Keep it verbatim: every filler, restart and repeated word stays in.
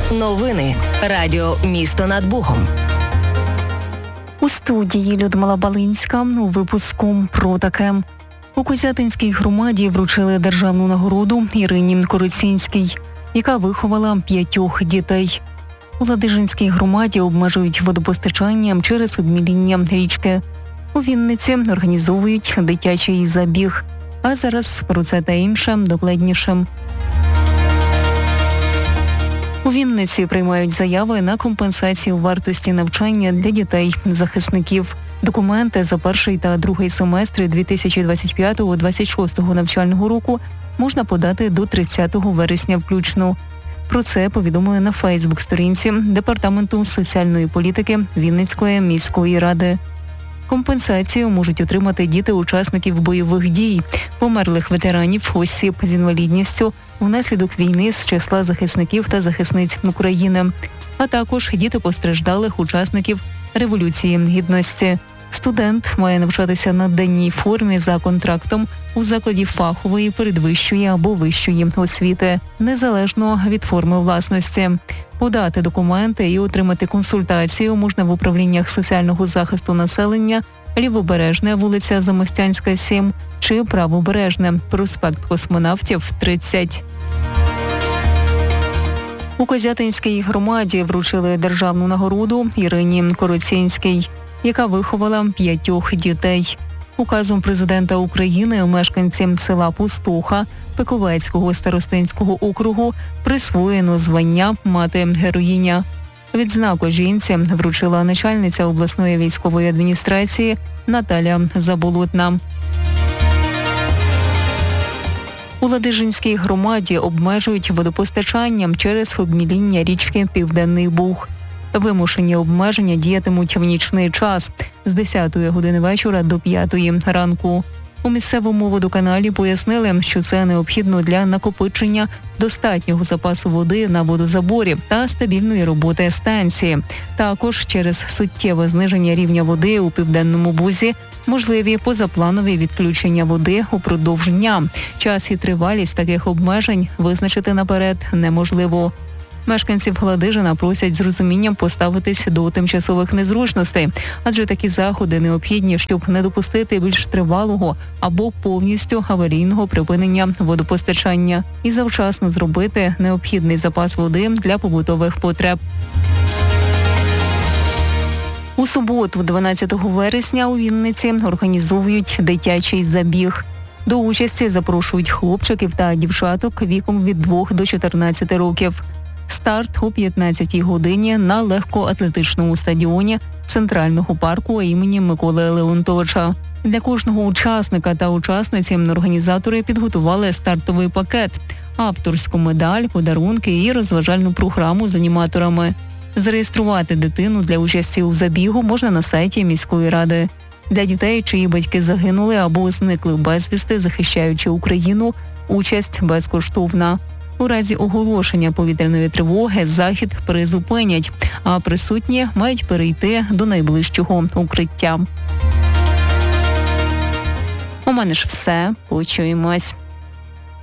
Новини. Радіо «Місто над Богом». У студії Людмила Балинська. У випуску про таке. У Козятинській громаді вручили державну нагороду Ірині Корицінській, яка виховала п'ятьох дітей. У Ладижинській громаді обмежують водопостачанням через обміління річки. У Вінниці організовують дитячий забіг. А зараз про це та інше докладніше. У Вінниці приймають заяви на компенсацію вартості навчання для дітей-захисників. Документи за перший та другий семестри дві тисячі двадцять п'ятого - двадцять шостого навчального року можна подати до тридцятого вересня включно. Про це повідомили на Фейсбук-сторінці Департаменту соціальної політики Вінницької міської ради. Компенсацію можуть отримати діти учасників бойових дій, померлих ветеранів, осіб з інвалідністю внаслідок війни з числа захисників та захисниць України, а також діти постраждалих учасників Революції Гідності. Студент має навчатися на денній формі за контрактом у закладі фахової, передвищої або вищої освіти, незалежно від форми власності. Подати документи і отримати консультацію можна в управліннях соціального захисту населення Лівобережне, вулиця Замостянська, сім, чи Правобережне, проспект Космонавтів, тридцять. У Козятинській громаді вручили державну нагороду Ірині Корицінській, яка виховала п'ятьох дітей. Указом президента України мешканцям села Пустуха Пиковецького старостинського округу присвоєно звання «Мати-героїня». Відзнаку жінці вручила начальниця обласної військової адміністрації Наталя Заболотна. У Ладижинській громаді обмежують водопостачанням через обміління річки Південний Буг. Вимушені обмеження діятимуть в нічний час з десятої години вечора до п'ятої ранку. У місцевому водоканалі пояснили, що це необхідно для накопичення достатнього запасу води на водозаборі та стабільної роботи станції. Також через суттєве зниження рівня води у Південному Бузі можливі позапланові відключення води упродовж дня. Час і тривалість таких обмежень визначити наперед неможливо. Мешканців Ладижина просять з розумінням поставитись до тимчасових незручностей, адже такі заходи необхідні, щоб не допустити більш тривалого або повністю аварійного припинення водопостачання і завчасно зробити необхідний запас води для побутових потреб. У суботу, дванадцятого вересня, у Вінниці організовують дитячий забіг. До участі запрошують хлопчиків та дівчаток віком від двох до чотирнадцяти років. Старт о п'ятнадцятій годині на легкоатлетичному стадіоні Центрального парку імені Миколи Леонтовича. Для кожного учасника та учасниці організатори підготували стартовий пакет, авторську медаль, подарунки і розважальну програму з аніматорами. Зареєструвати дитину для участі у забігу можна на сайті міської ради. Для дітей, чиї батьки загинули або зникли безвісти, захищаючи Україну, участь безкоштовна. У разі оголошення повітряної тривоги захід призупинять, а присутні мають перейти до найближчого укриття. У мене ж все. Почуємось.